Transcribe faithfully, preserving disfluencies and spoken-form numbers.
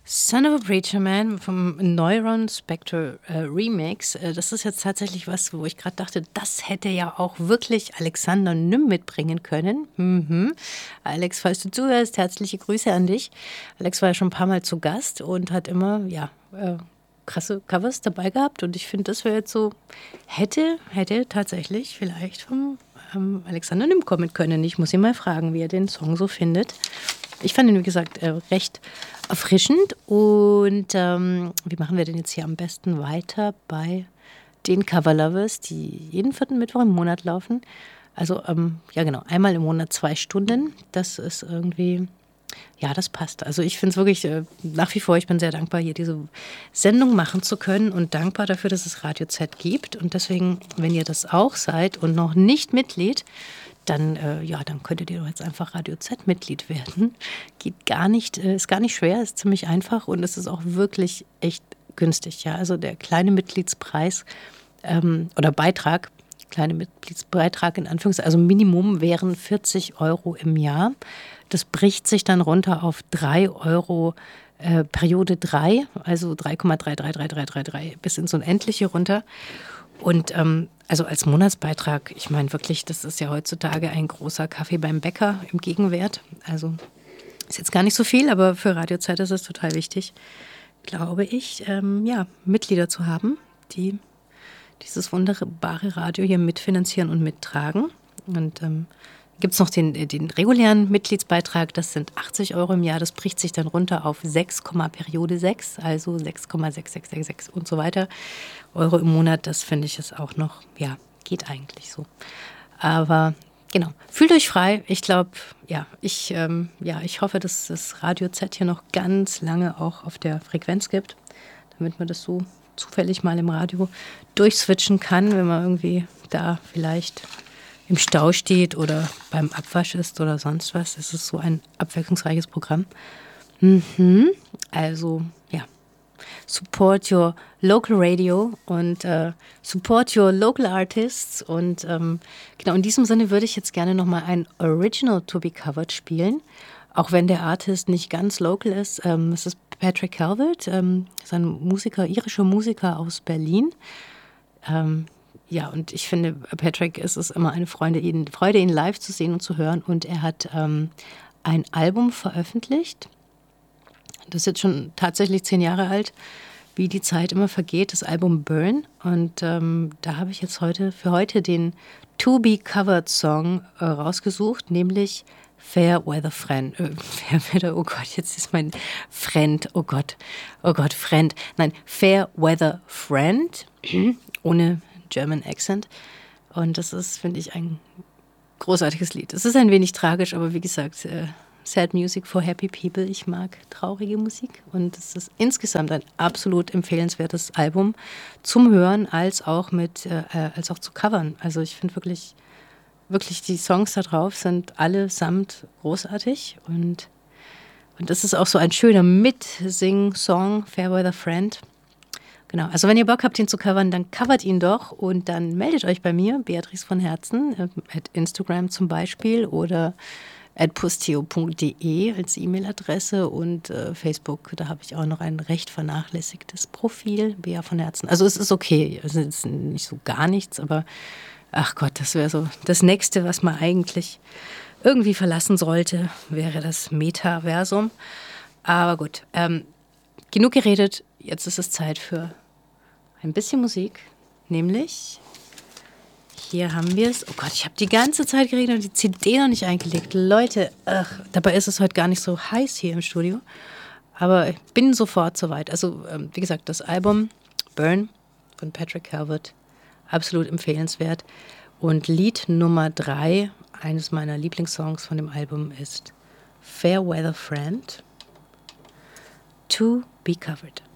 Son of a Preacher Man vom Neuron Spectre äh, Remix. Äh, das ist jetzt tatsächlich was, wo ich gerade dachte, das hätte ja auch wirklich Alexander Nym mitbringen können. Mhm. Alex, falls du zuhörst, herzliche Grüße an dich. Alex war ja schon ein paar Mal zu Gast und hat immer, ja, äh, krasse Covers dabei gehabt. Und ich finde, das wäre jetzt so, hätte, hätte tatsächlich vielleicht vom ähm, Alexander Nym kommen können. Ich muss ihn mal fragen, wie er den Song so findet. Ich fand ihn, wie gesagt, äh, recht erfrischend. Und ähm, wie machen wir denn jetzt hier am besten weiter bei den Coverlovers, die jeden vierten Mittwoch im Monat laufen? Also, ähm, ja genau, einmal im Monat zwei Stunden. Das ist irgendwie, ja, das passt. Also ich finde es wirklich äh, nach wie vor, ich bin sehr dankbar, hier diese Sendung machen zu können und dankbar dafür, dass es Radio Z gibt. Und deswegen, wenn ihr das auch seid und noch nicht Mitglied, dann, äh, ja, dann könntet ihr doch jetzt einfach Radio Z-Mitglied werden. Geht gar nicht, äh, ist gar nicht schwer, ist ziemlich einfach und es ist auch wirklich echt günstig. Ja? Also der kleine Mitgliedspreis ähm, oder Beitrag, kleine Mitgliedsbeitrag in Anführungszeichen, also Minimum wären vierzig Euro im Jahr. Das bricht sich dann runter auf drei Euro äh, Periode drei, also drei Komma drei drei drei drei drei drei bis ins Unendliche runter. Und ähm, also als Monatsbeitrag, ich meine wirklich, das ist ja heutzutage ein großer Kaffee beim Bäcker im Gegenwert. Also ist jetzt gar nicht so viel, aber für Radio Z ist es total wichtig, glaube ich, ähm, ja, Mitglieder zu haben, die dieses wunderbare Radio hier mitfinanzieren und mittragen. Und ähm, gibt es noch den, den regulären Mitgliedsbeitrag, das sind achtzig Euro im Jahr, das bricht sich dann runter auf sechs, Periode sechs, also sechs Komma sechs sechs sechs sechs und so weiter Euro im Monat. Das finde ich ist auch noch, ja, geht eigentlich so. Aber genau, fühlt euch frei. Ich glaube, ja, ich, ähm, ja, ich hoffe, dass das Radio Z hier noch ganz lange auch auf der Frequenz gibt, damit man das so zufällig mal im Radio durchswitchen kann, wenn man irgendwie da vielleicht im Stau steht oder beim Abwasch ist oder sonst was. Es ist so ein abwechslungsreiches Programm. Mhm. Also, ja. Support your local radio und äh, support your local artists. Und ähm, genau in diesem Sinne würde ich jetzt gerne nochmal ein Original to be covered spielen. Auch wenn der Artist nicht ganz local ist. Ähm, es ist Patrick Calvert, ähm, ist ein Musiker, irischer Musiker aus Berlin. Ähm, Ja, und ich finde, Patrick, es ist immer eine Freude, ihn, Freude, ihn live zu sehen und zu hören. Und er hat ähm, ein Album veröffentlicht. Das ist jetzt schon tatsächlich zehn Jahre alt, wie die Zeit immer vergeht, das Album Burn. Und ähm, da habe ich jetzt heute für heute den To-Be-Covered-Song äh, rausgesucht, nämlich Fair Weather Friend. Äh, Fair Weather, oh Gott, jetzt ist mein Friend, oh Gott, oh Gott, Friend. Nein, Fair Weather Friend, ohne German Accent. Und das ist, finde ich, ein großartiges Lied. Es ist ein wenig tragisch, aber wie gesagt, äh, Sad Music for Happy People. Ich mag traurige Musik und es ist insgesamt ein absolut empfehlenswertes Album zum Hören als auch mit äh, als auch zu covern. Also ich finde wirklich, wirklich die Songs da drauf sind allesamt großartig und und das ist auch so ein schöner Mitsing-Song, Fair Weather Friend. Genau, also wenn ihr Bock habt, ihn zu covern, dann covert ihn doch und dann meldet euch bei mir, Beatrice von Herzen, äh, at Instagram zum Beispiel oder at posteo punkt de als E-Mail-Adresse und äh, Facebook, da habe ich auch noch ein recht vernachlässigtes Profil, Bea von Herzen. Also es ist okay, es ist nicht so gar nichts, aber ach Gott, das wäre so das Nächste, was man eigentlich irgendwie verlassen sollte, wäre das Metaversum. Aber gut, ähm, genug geredet, jetzt ist es Zeit für ein bisschen Musik, nämlich hier haben wir es. Oh Gott, ich habe die ganze Zeit geredet und die C D noch nicht eingelegt. Leute, ach, dabei ist es heute gar nicht so heiß hier im Studio. Aber ich bin sofort soweit. Also, ähm, wie gesagt, das Album Burn von Patrick Calvert, absolut empfehlenswert. Und Lied Nummer drei, eines meiner Lieblingssongs von dem Album, ist Fair Weather Friend, To Be Covered.